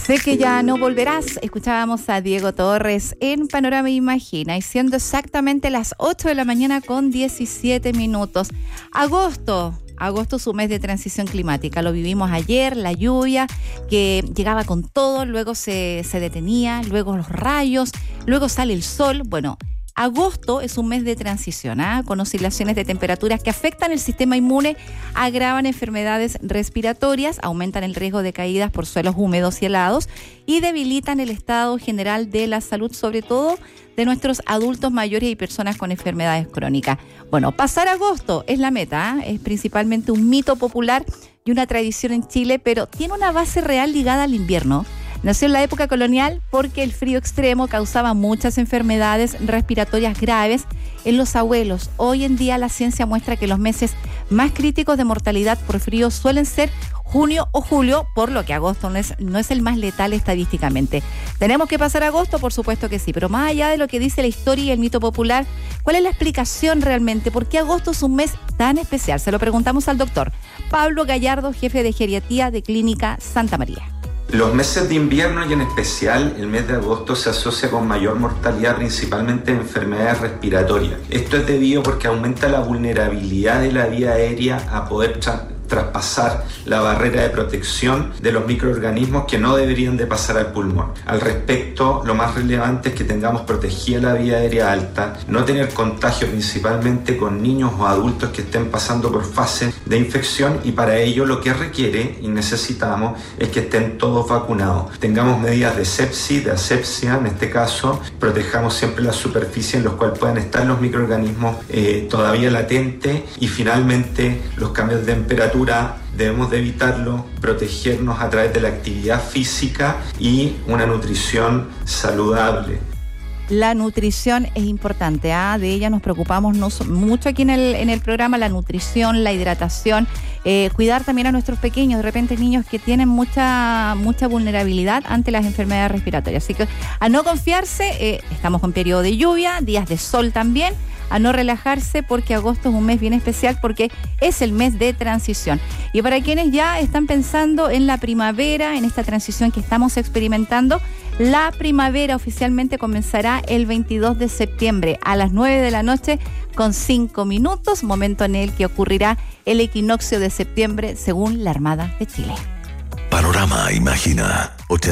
Sé que ya no volverás. Escuchábamos a Diego Torres en Panorama Imagina y siendo exactamente las 8 de la mañana con 17 minutos. Agosto es un mes de transición climática. Lo vivimos ayer, la lluvia que llegaba con todo, luego se detenía, luego los rayos, luego sale el sol. Bueno, agosto es un mes de transición, con oscilaciones de temperaturas que afectan el sistema inmune, agravan enfermedades respiratorias, aumentan el riesgo de caídas por suelos húmedos y helados y debilitan el estado general de la salud, sobre todo de nuestros adultos mayores y personas con enfermedades crónicas. Bueno, pasar agosto es la meta, es principalmente un mito popular y una tradición en Chile, pero tiene una base real ligada al invierno. Nació en la época colonial porque el frío extremo causaba muchas enfermedades respiratorias graves en los abuelos. Hoy en día la ciencia muestra que los meses más críticos de mortalidad por frío suelen ser junio o julio, por lo que agosto no es el más letal estadísticamente. ¿Tenemos que pasar agosto? Por supuesto que sí, pero más allá de lo que dice la historia y el mito popular, ¿cuál es la explicación realmente? ¿Por qué agosto es un mes tan especial? Se lo preguntamos al doctor Pablo Gallardo, jefe de geriatría de Clínica Santa María. Los meses de invierno y en especial el mes de agosto se asocia con mayor mortalidad principalmente en enfermedades respiratorias. Esto es debido porque aumenta la vulnerabilidad de la vía aérea a poder traspasar la barrera de protección de los microorganismos que no deberían de pasar al pulmón. Al respecto, lo más relevante es que tengamos protegida la vía aérea alta, no tener contagio principalmente con niños o adultos que estén pasando por fases de infección y para ello lo que requiere y necesitamos es que estén todos vacunados. Tengamos medidas de sepsis, de asepsia en este caso, protejamos siempre la superficie en la cual puedan estar los microorganismos todavía latentes y finalmente los cambios de temperatura debemos de evitarlo, protegernos a través de la actividad física y una nutrición saludable. La nutrición es importante, de ella nos preocupamos mucho aquí en el programa, la nutrición, la hidratación, cuidar también a nuestros pequeños, de repente niños que tienen mucha vulnerabilidad ante las enfermedades respiratorias. Así que a no confiarse, estamos con periodo de lluvia, días de sol también, a no relajarse porque agosto es un mes bien especial porque es el mes de transición. Y para quienes ya están pensando en la primavera, en esta transición que estamos experimentando, la primavera oficialmente comenzará el 22 de septiembre a las 9 de la noche con 5 minutos, momento en el que ocurrirá el equinoccio de septiembre según la Armada de Chile. Panorama Imagina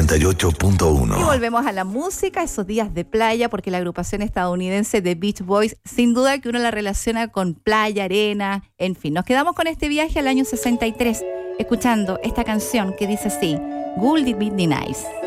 88.1. Y volvemos a la música, esos días de playa, porque la agrupación estadounidense The Beach Boys, sin duda que uno la relaciona con playa, arena, en fin. Nos quedamos con este viaje al año 63, escuchando esta canción que dice así, Gould Be Nice.